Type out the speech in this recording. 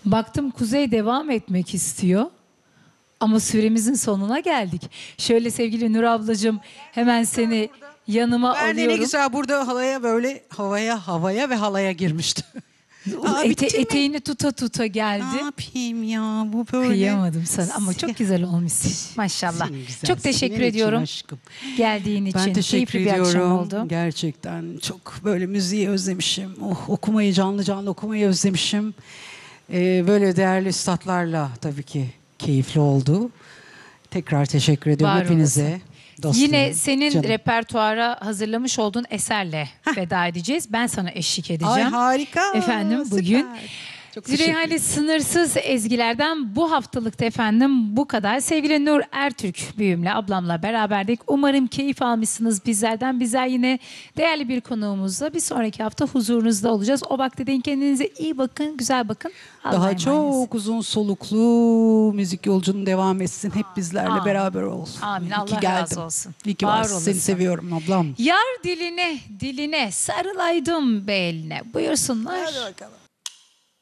Baktım Kuzey devam etmek istiyor. Ama süremizin sonuna geldik. Şöyle sevgili Nur ablacığım hemen seni yanıma Ben de ne alıyorum. güzel burada halaya böyle havaya ve halaya girmişti. Aa, bitti mi? Eteğini tuta tuta geldi. Ne yapayım ya bu böyle. Kıyamadım sana ama çok güzel olmuşsun. Maşallah. Senin güzel, Çok teşekkür senin için ediyorum aşkım. geldiğin için. Ben teşekkür Keyifli bir akşam ediyorum. oldu. Gerçekten çok böyle müziği özlemişim. Oh, okumayı canlı canlı okumayı özlemişim. Böyle değerli üstadlarla tabii ki keyifli oldu. Tekrar teşekkür ediyorum Var hepinize. olasın. Dostlarım, Yine senin canım. repertuara hazırlamış olduğun eserle veda edeceğiz. Ben sana eşlik edeceğim. Ay harika. Efendim süper. bugün Çok teşekkür Züleyha ile Sınırsız Ezgilerden bu haftalıkta efendim bu kadar. Sevgili Nur Ertürk büyüğümle ablamla beraberdik. Umarım keyif almışsınız bizlerden. Bizler yine değerli bir konuğumuzla bir sonraki hafta huzurunuzda olacağız. O vakte değin kendinize iyi bakın, güzel bakın. Allah'a Daha emanet. çok uzun soluklu müzik yolculuğun devam etsin. Hep bizlerle Amin. beraber olsun. Amin. İyi ki Allah geldin. razı olsun. İyi ki Var varsın. Seni olasın. seviyorum ablam. Yar diline sarılaydım beline. Buyursunlar. Hadi bakalım.